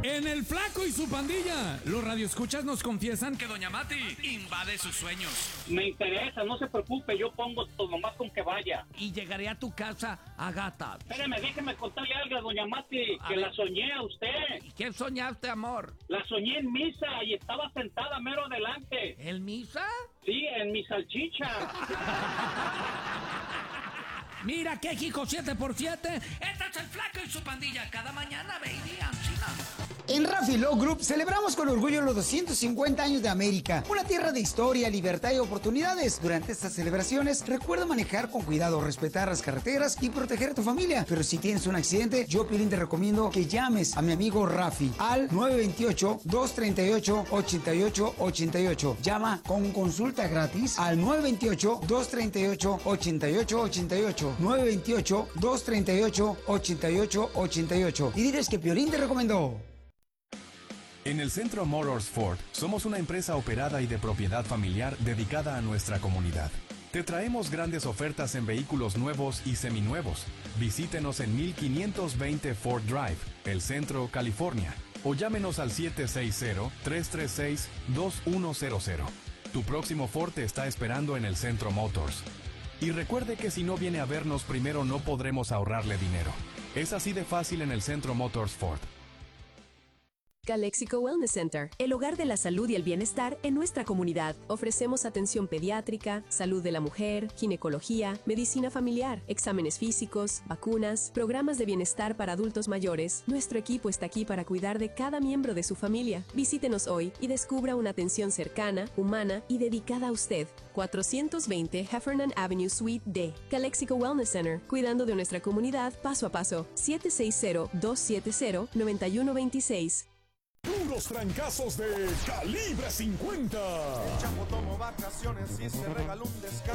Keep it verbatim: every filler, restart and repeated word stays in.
En El Flaco y su pandilla, los radioescuchas nos confiesan que Doña Mati invade sus sueños. Me interesa, no se preocupe, yo pongo todo, nomás con que vaya. Y llegaré a tu casa a gatas. Espérame, déjeme contarle algo, Doña Mati, A que ver. la soñé a usted. ¿Qué soñaste, amor? La soñé en misa y estaba sentada mero adelante. ¿El misa? Sí, en mi salchicha. Mira qué hijo, siete por siete. Este es El Flaco y su pandilla. Cada mañana, baby, Ancina. En Rafi Law Group celebramos con orgullo los doscientos cincuenta años de América, una tierra de historia, libertad y oportunidades. Durante estas celebraciones, recuerda manejar con cuidado, respetar las carreteras y proteger a tu familia. Pero si tienes un accidente, yo, Pilín, te recomiendo que llames a mi amigo Rafi al nueve dos ocho, dos tres ocho, ocho ocho ocho ocho. Llama con consulta gratis al nueve dos ocho, dos tres ocho, ocho ocho ocho ocho. nueve dos ocho, dos tres ocho, ocho ocho ocho ocho. Y diles que Piolín te recomendó. En el Centro Motors Ford somos una empresa operada y de propiedad familiar dedicada a nuestra comunidad. Te traemos grandes ofertas en vehículos nuevos y seminuevos. Visítenos en mil quinientos veinte Ford Drive, El Centro, California, o llámenos al siete seis cero, tres tres seis, dos uno cero cero. Tu próximo Ford te está esperando en el Centro Motors. Y recuerde que si no viene a vernos primero no podremos ahorrarle dinero. Es así de fácil en el Centro Motors Ford. Calexico Wellness Center, el hogar de la salud y el bienestar en nuestra comunidad. Ofrecemos atención pediátrica, salud de la mujer, ginecología, medicina familiar, exámenes físicos, vacunas, programas de bienestar para adultos mayores. Nuestro equipo está aquí para cuidar de cada miembro de su familia. Visítenos hoy y descubra una atención cercana, humana y dedicada a usted. cuatrocientos veinte Heffernan Avenue Suite D. Calexico Wellness Center, cuidando de nuestra comunidad paso a paso. siete seis cero, dos siete cero, nueve uno dos seis. Puros trancazos de calibre cincuenta. El Chapo tomó vacaciones y se regaló un descanso.